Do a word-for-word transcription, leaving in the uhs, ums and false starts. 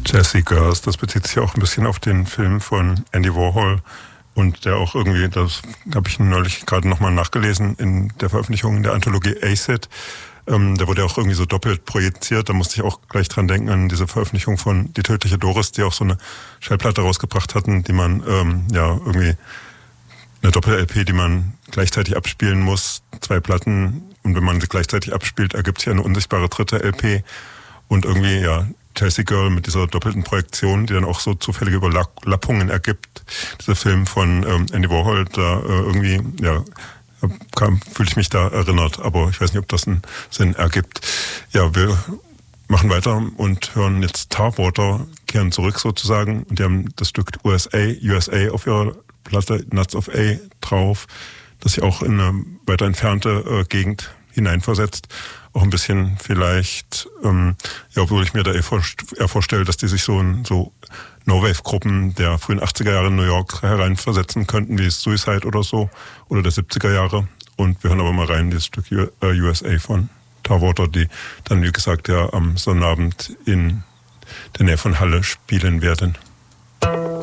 Jazzy Girls, das bezieht sich auch ein bisschen auf den Film von Andy Warhol und der auch irgendwie, das habe ich neulich gerade nochmal nachgelesen in der Veröffentlichung der Anthologie Acid, ähm, der wurde auch irgendwie so doppelt projiziert, da musste ich auch gleich dran denken an diese Veröffentlichung von Die tödliche Doris, die auch so eine Schallplatte rausgebracht hatten, die man ähm, ja irgendwie eine Doppel-L P, die man gleichzeitig abspielen muss, zwei Platten, und wenn man sie gleichzeitig abspielt, ergibt sich eine unsichtbare dritte L P und irgendwie, ja, Jazzy Girl mit dieser doppelten Projektion, die dann auch so zufällige Überlappungen ergibt. Dieser Film von ähm, Andy Warhol, da äh, irgendwie, ja, kam, fühle ich mich da erinnert, aber ich weiß nicht, ob das einen Sinn ergibt. Ja, wir machen weiter und hören jetzt Tarwater, kehren zurück sozusagen, und die haben das Stück U S A, U S A auf ihrer Platte Nuts of A drauf, das sich auch in eine weiter entfernte äh, Gegend hineinversetzt. Auch ein bisschen vielleicht, ähm, ja, obwohl ich mir da eher, vorst- eher vorstelle, dass die sich so in so No-Wave-Gruppen der frühen achtziger Jahre in New York hereinversetzen könnten, wie Suicide oder so, oder der siebziger Jahre. Und wir hören aber mal rein, dieses Stück U S A von Tarwater, die dann, wie gesagt, ja am Sonnabend in der Nähe von Halle spielen werden.